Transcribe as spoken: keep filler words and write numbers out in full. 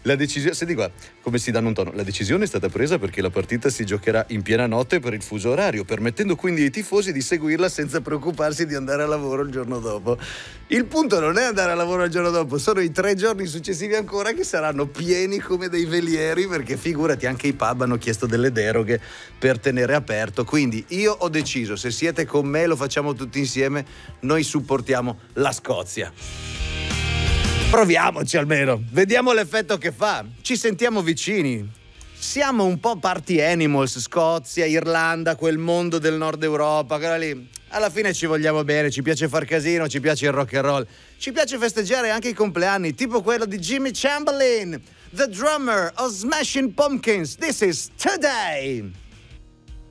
La decisione, senti qua, come si danno un tono, la decisione è stata presa perché la partita si giocherà in piena notte per il fuso orario, permettendo quindi ai tifosi di seguirla senza preoccuparsi di andare a lavoro il giorno dopo. Il punto non è andare a lavoro il giorno dopo, sono i tre giorni successivi ancora che saranno pieni come dei velieri, perché figurati, anche i pub hanno chiesto delle deroghe per tenere aperto. Quindi io ho deciso, se siete con me lo facciamo tutti insieme, noi supportiamo la Scozia. Proviamoci almeno, vediamo l'effetto che fa, ci sentiamo vicini. Siamo un po' party animals, Scozia, Irlanda, quel mondo del nord Europa, quella lì. Alla fine ci vogliamo bene, ci piace far casino, ci piace il rock and roll, ci piace festeggiare anche i compleanni, tipo quello di Jimmy Chamberlain, the drummer of Smashing Pumpkins. This is Today.